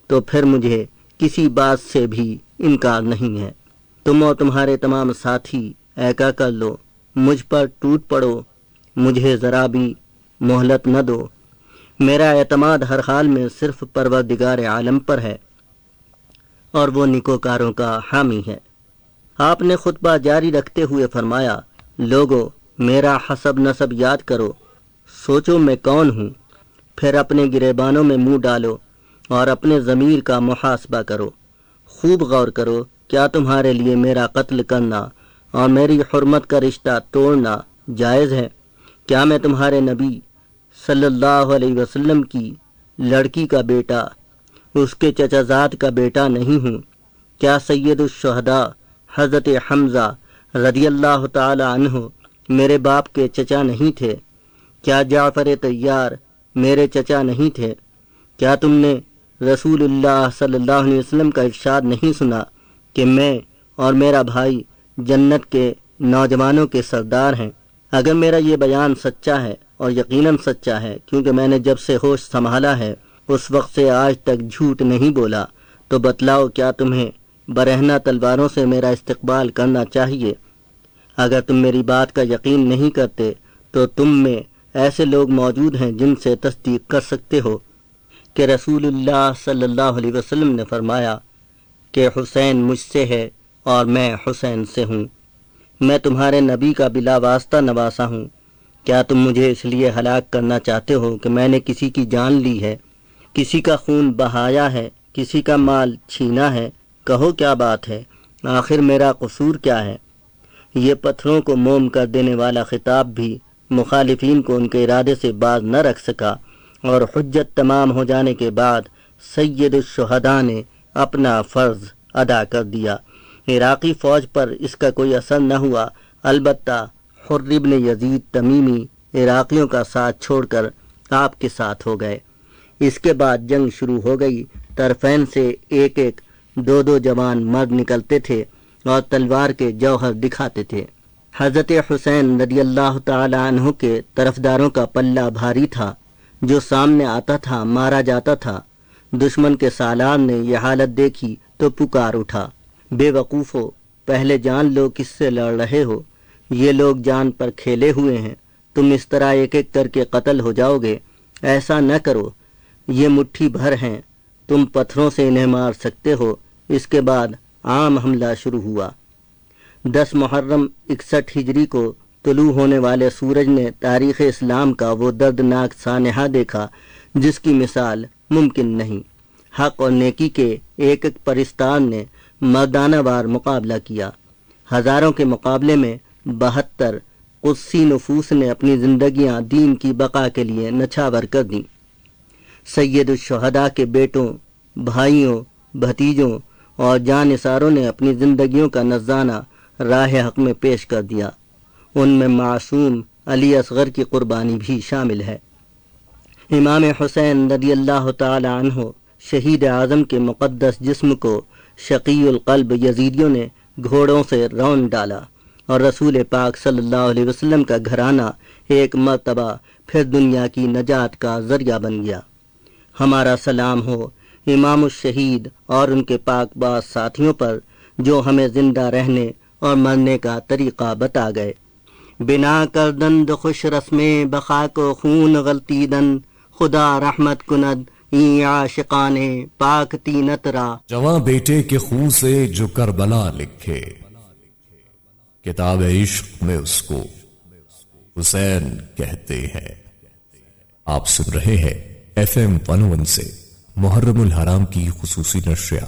تو پھر مجھے کسی بات سے بھی انکار نہیں ہے۔ تم اور تمہارے تمام ساتھی ایکا کر لو، مجھ پر ٹوٹ پڑو، مجھے ذرا بھی مہلت نہ دو۔ میرا اعتماد ہر حال میں صرف پروردگار عالم پر ہے اور وہ نیکوکاروں کا حامی ہے۔ آپ نے خطبہ جاری رکھتے ہوئے فرمایا، لوگو میرا حسب نسب یاد کرو، سوچو میں کون ہوں، پھر اپنے گریبانوں میں منہ ڈالو اور اپنے ضمیر کا محاسبہ کرو۔ خوب غور کرو، کیا تمہارے لیے میرا قتل کرنا اور میری حرمت کا رشتہ توڑنا جائز ہے؟ کیا میں تمہارے نبی صلی اللہ علیہ وسلم کی لڑکی کا بیٹا، اس کے چچا زاد کا بیٹا نہیں ہوں؟ کیا سید الشہداء حضرت حمزہ رضی اللہ تعالی عنہ میرے باپ کے چچا نہیں تھے؟ کیا جعفر طیار میرے چچا نہیں تھے؟ کیا تم نے رسول اللہ صلی اللہ علیہ وسلم کا ارشاد نہیں سنا کہ میں اور میرا بھائی جنت کے نوجوانوں کے سردار ہیں؟ اگر میرا یہ بیان سچا ہے، اور یقیناً سچا ہے کیونکہ میں نے جب سے ہوش سنبھالا ہے اس وقت سے آج تک جھوٹ نہیں بولا، تو بتلاؤ کیا تمہیں برہنہ تلواروں سے میرا استقبال کرنا چاہیے؟ اگر تم میری بات کا یقین نہیں کرتے تو تم میں ایسے لوگ موجود ہیں جن سے تصدیق کر سکتے ہو کہ رسول اللہ صلی اللہ علیہ وسلم نے فرمایا کہ حسین مجھ سے ہے اور میں حسین سے ہوں، میں تمہارے نبی کا بلا واسطہ نواسا ہوں۔ کیا تم مجھے اس لیے ہلاک کرنا چاہتے ہو کہ میں نے کسی کی جان لی ہے، کسی کا خون بہایا ہے، کسی کا مال چھینا ہے؟ کہو کیا بات ہے، آخر میرا قصور کیا ہے؟ یہ پتھروں کو موم کر دینے والا خطاب بھی مخالفین کو ان کے ارادے سے باز نہ رکھ سکا، اور حجت تمام ہو جانے کے بعد سید الشہداء نے اپنا فرض ادا کر دیا۔ عراقی فوج پر اس کا کوئی اثر نہ ہوا، البتہ حر بن یزید تمیمی عراقیوں کا ساتھ چھوڑ کر آپ کے ساتھ ہو گئے۔ اس کے بعد جنگ شروع ہو گئی، طرفین سے ایک ایک دو دو جوان مرد نکلتے تھے اور تلوار کے جوہر دکھاتے تھے۔ حضرت حسین رضی اللہ تعالی عنہ کے طرفداروں کا پلہ بھاری تھا، جو سامنے آتا تھا مارا جاتا تھا۔ دشمن کے سالار نے یہ حالت دیکھی تو پکار اٹھا، بے وقوفو، پہلے جان لو کس سے لڑ رہے ہو، یہ لوگ جان پر کھیلے ہوئے ہیں، تم اس طرح ایک ایک کر کے قتل ہو جاؤ گے، ایسا نہ کرو، یہ مٹھی بھر ہیں، تم پتھروں سے انہیں مار سکتے ہو۔ اس کے بعد عام حملہ شروع ہوا۔ 10 محرم 61 ہجری کو طلوع ہونے والے سورج نے تاریخ اسلام کا وہ دردناک سانحہ دیکھا جس کی مثال ممکن نہیں۔ حق اور نیکی کے ایک ایک پرستار نے مردانہ وار مقابلہ کیا۔ ہزاروں کے مقابلے میں 72 قدسی نفوس نے اپنی زندگیاں دین کی بقا کے لیے نچھاور کر دیں۔ سید الشہداء کے بیٹوں، بھائیوں، بھتیجوں اور جانثاروں نے اپنی زندگیوں کا نذرانہ راہ حق میں پیش کر دیا۔ ان میں معصوم علی اصغر کی قربانی بھی شامل ہے۔ امام حسین رضی اللہ تعالی عنہ شہید اعظم کے مقدس جسم کو شقی القلب یزیدیوں نے گھوڑوں سے رون ڈالا، اور رسول پاک صلی اللہ علیہ وسلم کا گھرانہ ایک مرتبہ پھر دنیا کی نجات کا ذریعہ بن گیا۔ ہمارا سلام ہو امام الشہید اور ان کے پاک باز ساتھیوں پر، جو ہمیں زندہ رہنے اور مرنے کا طریقہ بتا گئے۔ بنا کردند خوش رسمیں بقا کو خون غلطیدن، خدا رحمت کند این عاشقان پاک تینت را۔ جواں بیٹے کے خون سے جو کربلا لکھے، کتاب عشق میں اس کو حسین کہتے ہیں۔ آپ سن رہے ہیں FM 101 سے محرم الحرام کی خصوصی نشریات۔